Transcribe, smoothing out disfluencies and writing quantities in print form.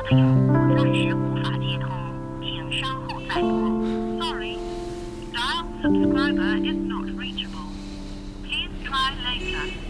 的用户暂时无法接通，请稍后再拨。Sorry, dial subscriber is not reachable. Please try later.